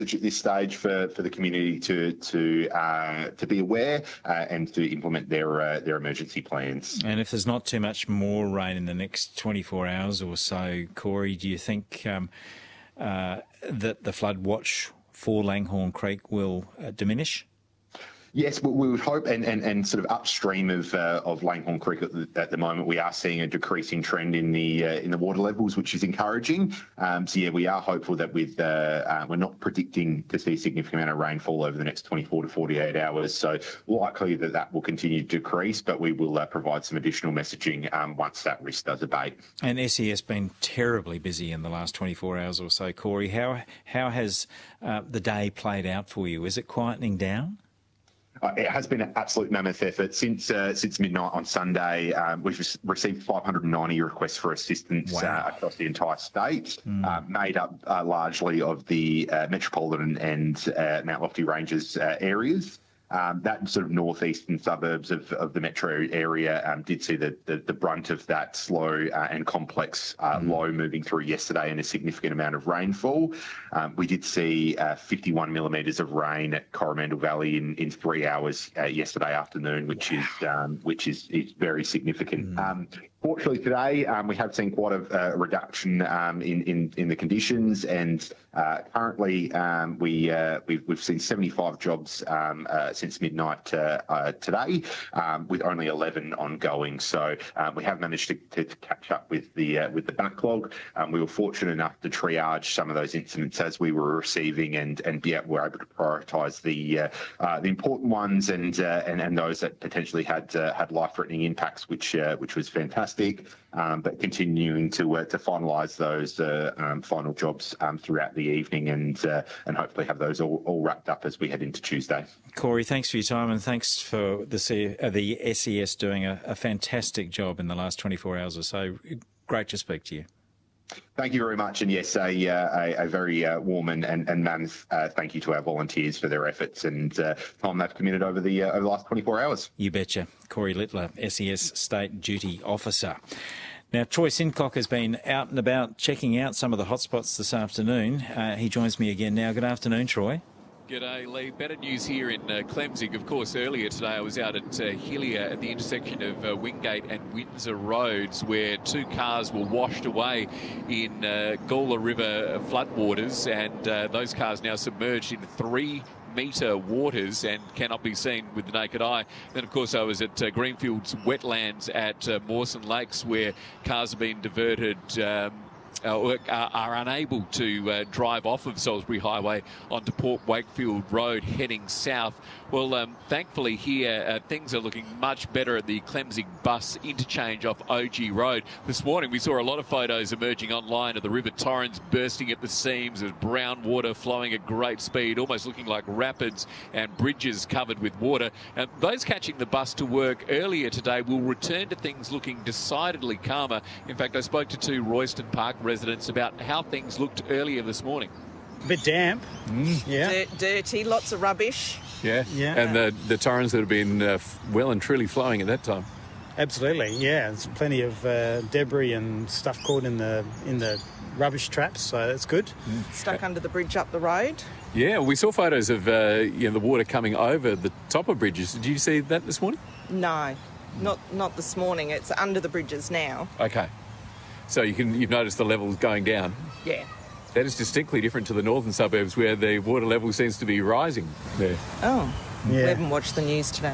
at this stage for the community to be aware and to implement their emergency plans. And if there's not too much more rain in the next 24 hours or so, Corey, do you think that the flood watch for Langhorne Creek will diminish? Yes, we would hope, and sort of upstream of Langhorne Creek at the moment, we are seeing a decreasing trend in the water levels, which is encouraging. So yeah, we are hopeful that we're not predicting to see a significant amount of rainfall over the next 24 to 48 hours. So likely that will continue to decrease, but we will provide some additional messaging once that risk does abate. And SES been terribly busy in the last 24 hours or so, Corey. How has the day played out for you? Is it quietening down? It has been an absolute mammoth effort. Since midnight on Sunday, we've received 590 requests for assistance across the entire state, made up largely of the metropolitan and Mount Lofty Ranges areas. That sort of northeastern suburbs of the metro area did see the brunt of that slow and complex low moving through yesterday and a significant amount of rainfall. We did see 51 millimetres of rain at Coromandel Valley in 3 hours yesterday afternoon, which is very significant. Fortunately, today we have seen quite a reduction in the conditions, and currently we've seen 75 jobs since midnight today, with only 11 ongoing. So we have managed to catch up with the backlog. We were fortunate enough to triage some of those incidents as we were receiving, and we're able to prioritise the important ones and those that potentially had life-threatening impacts, which was fantastic. But continuing to finalise those final jobs throughout the evening and hopefully have those all wrapped up as we head into Tuesday. Corey, thanks for your time, and thanks for the SES doing a fantastic job in the last 24 hours or so. Great to speak to you. Thank you very much, and yes, a very warm and mammoth thank you to our volunteers for their efforts and time they've committed over the last 24 hours. You betcha. Corey Littler, SES State Duty Officer. Now, Troy Sincock has been out and about checking out some of the hotspots this afternoon. He joins me again now. Good afternoon, Troy. G'day, Lee. Better news here in Clemsig. Of course, earlier today I was out at Hillier at the intersection of Wingate and Windsor Roads, where 2 cars were washed away in Gawler River floodwaters, and those cars now submerged in 3-metre waters and cannot be seen with the naked eye. Then, of course, I was at Greenfields Wetlands at Mawson Lakes, where cars have been diverted are unable to drive off of Salisbury Highway onto Port Wakefield Road heading south. Well, thankfully here things are looking much better at the Clemsig bus interchange off OG Road. This morning we saw a lot of photos emerging online of the River Torrens bursting at the seams, as brown water flowing at great speed, almost looking like rapids, and bridges covered with water. And those catching the bus to work earlier today will return to things looking decidedly calmer. In fact, I spoke to 2 Royston Park residents about how things looked earlier this morning. A bit damp. Yeah. Dirty, lots of rubbish. Yeah. And the torrents that have been well and truly flowing at that time. Absolutely, yeah. There's plenty of debris and stuff caught in the rubbish traps, so that's good. Stuck under the bridge up the road. Yeah, we saw photos of the water coming over the top of bridges. Did you see that this morning? No, not this morning. It's under the bridges now. Okay. So you've noticed the levels going down? Yeah. That is distinctly different to the northern suburbs, where the water level seems to be rising there. Oh, yeah. We haven't watched the news today.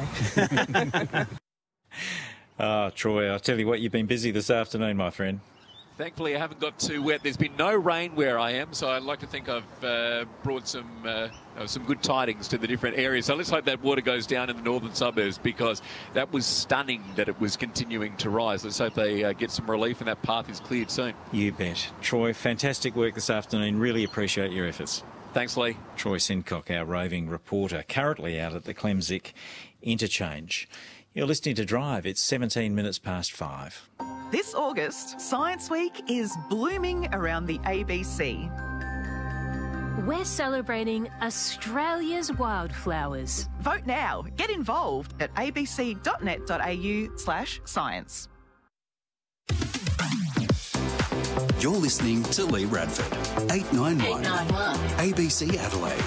Troy, I'll tell you what, you've been busy this afternoon, my friend. Thankfully, I haven't got too wet. There's been no rain where I am, so I'd like to think I've brought some good tidings to the different areas. So let's hope that water goes down in the northern suburbs, because that was stunning that it was continuing to rise. Let's hope they get some relief and that path is cleared soon. You bet. Troy, fantastic work this afternoon. Really appreciate your efforts. Thanks, Lee. Troy Sincock, our roving reporter, currently out at the Clemsig interchange. You're listening to Drive. It's 17 minutes past 5. This August, Science Week is blooming around the ABC. We're celebrating Australia's wildflowers. Vote now. Get involved at abc.net.au/science. You're listening to Lee Radford. 891 ABC Adelaide.